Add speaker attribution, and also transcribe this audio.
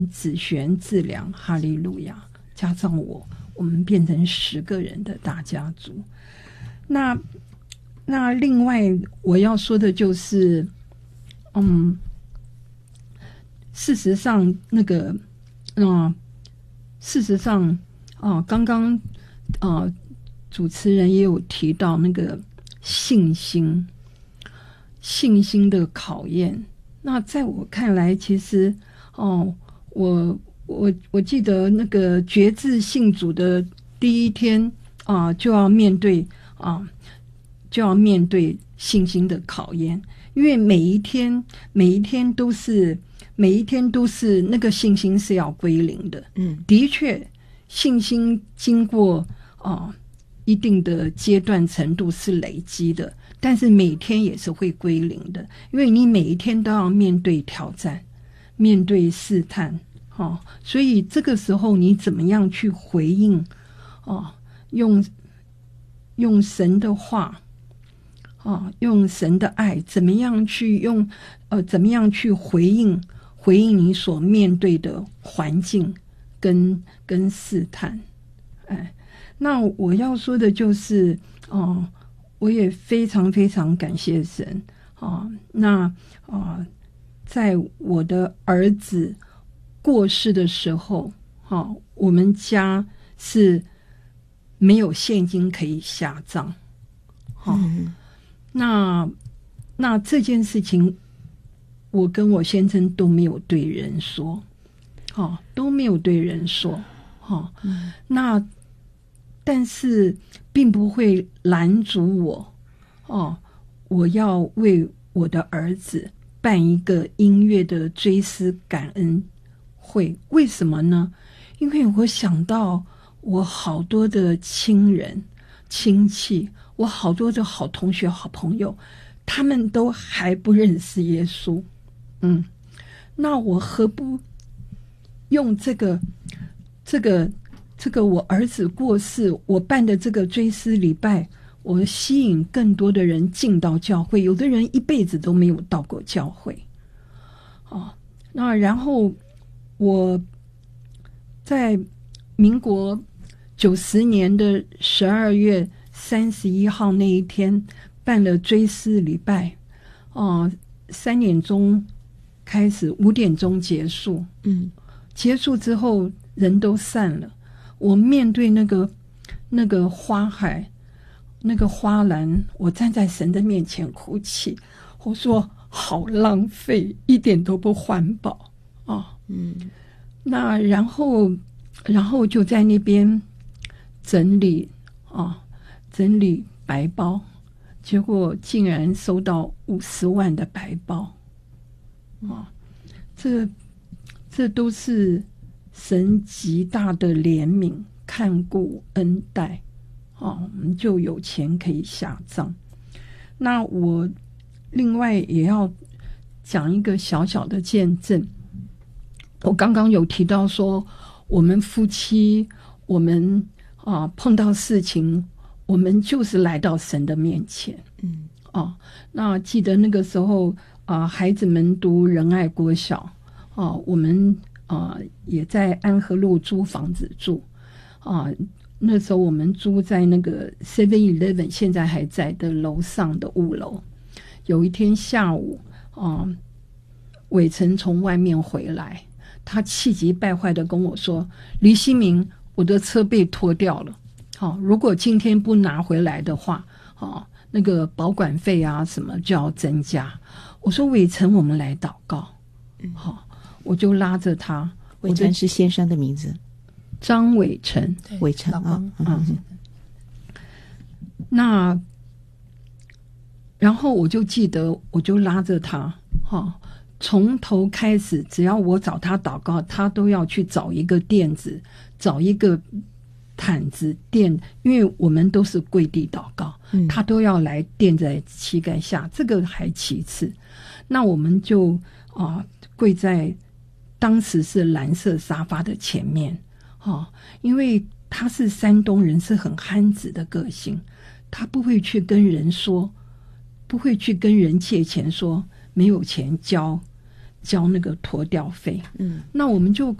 Speaker 1: 子璇、自良、哈利路亚，加上我们变成10个人的大家族。那另外我要说的就是，事实上刚刚主持人也有提到那个信心的考验。那在我看来，其实我记得那个决志信主的第一天就要面对信心的考验，因为每一天都是那个信心是要归零的。的确，信心经过一定的阶段程度是累积的，但是每天也是会归零的，因为你每一天都要面对挑战，面对试探。所以这个时候你怎么样去回应？用神的话，用神的爱，怎么样去回应你所面对的环境跟试探。那我要说的就是我也非常非常感谢神在我的儿子过世的时候我们家是没有现金可以下葬。那这件事情我跟我先生都没有对人说，那但是并不会拦阻我要为我的儿子办一个音乐的追思感恩会。为什么呢？因为我想到我好多的亲人亲戚，我好多的好同学好朋友，他们都还不认识耶稣。那我何不用这个我儿子过世我办的这个追思礼拜，我吸引更多的人进到教会。有的人一辈子都没有到过教会。那然后我在民国90年的12月31号那一天办了追思礼拜，3点钟开始，5点钟结束。结束之后人都散了，我面对那个花海，那个花篮，我站在神的面前哭泣。我说好浪费，一点都不环保那然后就在那边整理白包，结果竟然收到50万的白包。这都是神极大的怜悯看顾恩待我们就有钱可以下葬。那我另外也要讲一个小小的见证。我刚刚有提到说，我们夫妻我们碰到事情，我们就是来到神的面前。那记得那个时候孩子们读仁爱国小我们也在安和路租房子住那时候我们租在那个 7-Eleven 现在还在的楼上的5楼。有一天下午伟成从外面回来，他气急败坏的跟我说，黎希明，我的车被拖掉了如果今天不拿回来的话那个保管费什么就要增加。我说伟成，我们来祷告。我就拉着他。
Speaker 2: 伟成是先生的名字，
Speaker 1: 张伟成。
Speaker 2: 伟成
Speaker 1: 那然后我就记得，我就拉着他从头开始，只要我找他祷告，他都要去找一个垫子，找一个毯子垫，因为我们都是跪地祷告，他都要来垫在膝盖下，这个还其次。那我们就跪在当时是蓝色沙发的前面因为他是山东人，是很憨直的个性，他不会去跟人说，不会去跟人借钱说没有钱交， 交那个拖吊费。那我们就